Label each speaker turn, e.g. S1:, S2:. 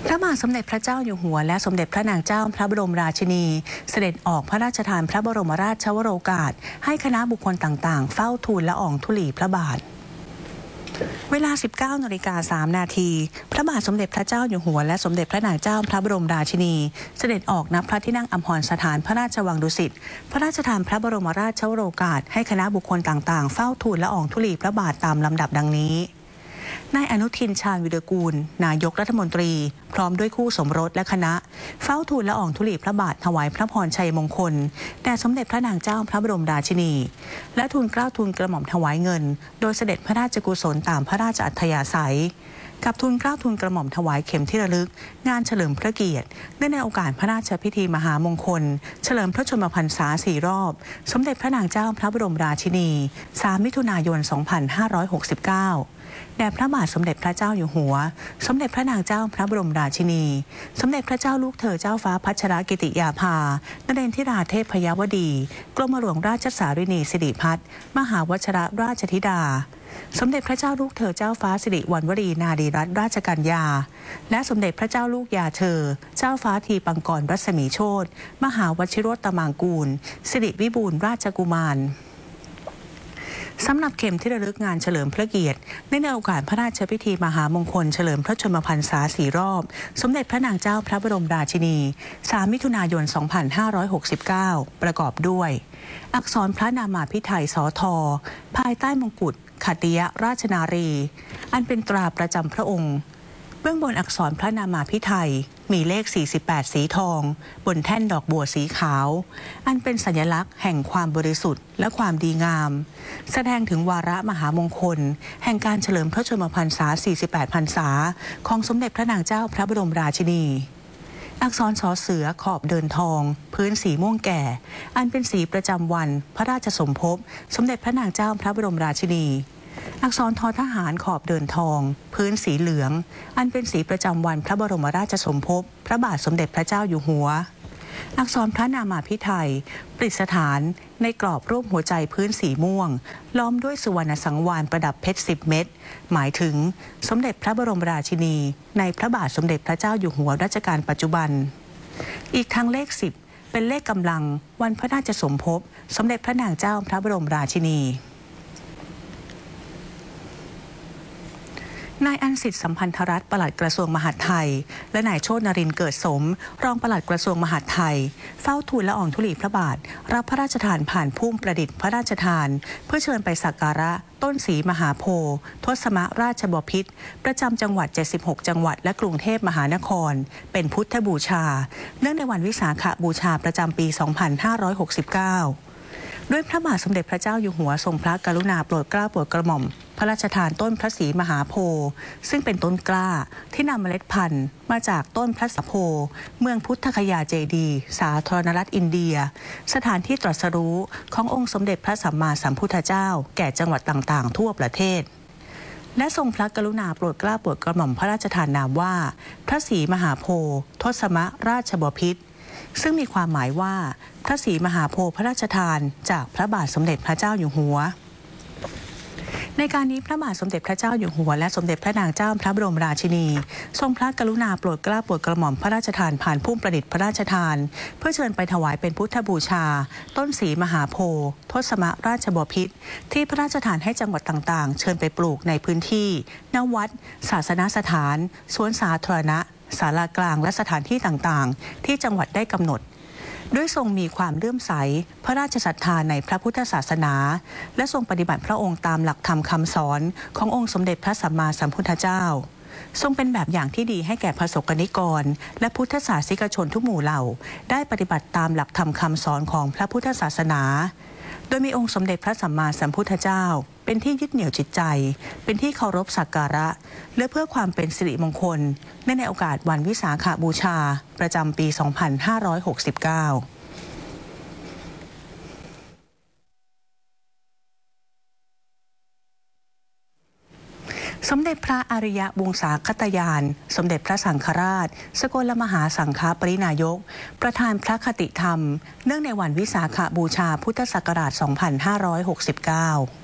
S1: พระบาทสมเด็จพระเจ้าอยู่หัวและสมเด็จพระนางเจ้าพระบรมราชินีเสด็จออกพระราชทานพระบรมราชวโรกาสให้คณะบุคคลต่างๆเฝ้าทูลละอองธุลีพระบาทเวลา 19:03 นาทีพระบาทสมเด็จพระเจ้าอยู่หัวและสมเด็จพระนางเจ้าพระบรมราชินีเสด็จออกณพระที่นั่งอัมพรสถานพระราชวังดุสิตพระราชทานพระบรมราชวโรกาสให้คณะบุคคลต่างๆเฝ้าทูลละอองธุลีพระบาทตามลำดับดังนี้นายอนุทินชาญวิรากูลนายกรัฐมนตรีพร้อมด้วยคู่สมรสและคณะเฝ้าทูลละอองธุลีพระบาทถวายพระพรชัยมงคลแด่สมเด็จพระนางเจ้าพระบรมราชินีและทูลเกล้าทูลกระหม่อมถวายเงินโดยเสด็จพระราชกุศลตามพระราชอัธยาศัยกับทูลเกล้าทูลกระหม่อมถวายเข็มที่ระลึกงานเฉลิมพระเกียรติเนื่องในโอกาสพระราชพิธีมหามงคลเฉลิมพระชนมพรรษา4 รอบสมเด็จพระนางเจ้าพระบรมราชินี3 มิถุนายน 2569แด่พระบาทสมเด็จพระเจ้าอยู่หัวสมเด็จพระนางเจ้าพระบรมราชินีสมเด็จพระเจ้าลูกเธอเจ้าฟ้าพัชรกิติยาภานเรนทิราเทพยวดีกรมหลวงราชสารินีสิริพัฒน์มหาวชิรราชธิดาสมเด็จพระเจ้าลูกเธอเจ้าฟ้าสิริวัณวรีนารีรัตนราชกัญญาและสมเด็จพระเจ้าลูกยาเธอเจ้าฟ้าทีปังกรรัศมีโชติมหาวชิโรตมังกูลสิริวิบูลย์ราชกุมารสำหรับเข็มที่ระลึกงานเฉลิมพระเกียรติในโอกาสพระราชพิธีมหามงคลเฉลิมพระชนมพรรษา4 รอบสมเด็จพระนางเจ้าพระบรมราชินี3 มิถุนายน 2569ประกอบด้วยอักษรพระนามาภิไธยสทภายใต้มงกุฎขัตติยราชนารีอันเป็นตราประจำพระองค์เบื้องบนอักษรพระนามาภิไธยมีเลข48สีทองบนแท่นดอกบัวสีขาวอันเป็นสัญลักษณ์แห่งความบริสุทธิ์และความดีงามแสดงถึงวาระมหามงคลแห่งการเฉลิมพระชนมพรรษา48 พรรษาของสมเด็จพระนางเจ้าพระบรมราชินีอักษรสอเสือขอบเดินทองพื้นสีม่วงแก่อันเป็นสีประจำวันพระราชสมภพสมเด็จพระนางเจ้าพระบรมราชินีอักษรทอทหารขอบเดินทองพื้นสีเหลืองอันเป็นสีประจำวันพระบรมราชสมภพพระบาทสมเด็จพระเจ้าอยู่หัวอักษรพระนามาภิไธยประดิษฐานในกรอบรูปหัวใจพื้นสีม่วงล้อมด้วยสุวรรณสังวาลประดับเพชร10 เม็ดหมายถึงสมเด็จพระบรมราชินีในพระบาทสมเด็จพระเจ้าอยู่หัวรัชกาลปัจจุบันอีกทั้งเลข10เป็นเลขกำลังวันพระราชสมภพสมเด็จพระนางเจ้าพระบรมราชินีนายอันสิทธิ์สัมพันธรัตน์ปลัดกระทรวงมหาดไทยและนายโชตินรินทร์เกิดสมรองปลัดกระทรวงมหาดไทยเฝ้าทูลละอองธุลีพระบาทรับพระราชทานผ่านพุ่มประดิษฐ์พระราชทานเพื่อเชิญไปสักการะต้นศรีมหาโพธิ์ทศมราชบพิตรประจำจังหวัด76 จังหวัดและกรุงเทพมหานครเป็นพุทธบูชาเนื่องในวันวิสาขบูชาประจำปี 2569ด้วยพระบาทสมเด็จพระเจ้าอยู่หัวทรงพระกรุณาโปรดเกล้าโปรดกระหม่อมพระราชทานต้นพระศรีมหาโพธิ์ซึ่งเป็นต้นกล้าที่นำเมล็ดพันธุ์มาจากต้นพระสะโพธิ์เมืองพุทธคยาเจดีย์สาธารณรัฐอินเดียสถานที่ตรัสรู้ขององค์สมเด็จพระสัมมาสัมพุทธเจ้าแก่จังหวัดต่างๆทั่วประเทศและทรงพระกรุณาโปรดเกล้าโปรดกระหม่อมพระราชทานนามว่าพระศรีมหาโพธิ์ทศมราชบพิตรซึ่งมีความหมายว่าพระศรีมหาโพธิ์พระราชทานจากพระบาทสมเด็จพระเจ้าอยู่หัวในการนี้พระบาทสมเด็จพระเจ้าอยู่หัวและสมเด็จพระนางเจ้าพระบรมราชินีทรงพระกรุณาโปรดเกล้าโปรดกระหม่อมพระราชทานผ่านพุ่มประดิษฐ์พระราชทานเพื่อเชิญไปถวายเป็นพุทธบูชาต้นศรีมหาโพธิ์ทศมราชบพิตรที่พระราชทานให้จังหวัดต่างๆเชิญไปปลูกในพื้นที่ณวัดศาสนสถานสวนสาธารณะศาลากลางและสถานที่ต่างๆที่จังหวัดได้กำหนดด้วยทรงมีความเลื่อมใสพระราชศรัทธาในพระพุทธศาสนาและทรงปฏิบัติพระองค์ตามหลักธรรมคำสอนขององค์สมเด็จพระสัมมาสัมพุทธเจ้าทรงเป็นแบบอย่างที่ดีให้แก่ประสบกนิกรและพุทธศาสนิกชนทุกหมู่เหล่าได้ปฏิบัติตามหลักธรรมคำสอนของพระพุทธศาสนาโดยมีองค์สมเด็จพระสัมมาสัมพุทธเจ้าเป็นที่ยึดเหนี่ยวจิตใจเป็นที่เคารพสักการะและเพื่อความเป็นสิริมงคลในโอกาสวันวิสาขบูชาประจำปี 2569สมเด็จพระอริยวงศาคตยานสมเด็จพระสังฆราชสกลมหาสังฆปรินายกประธานพระคติธรรมเนื่องในวันวิสาขบูชาพุทธศักราช 2569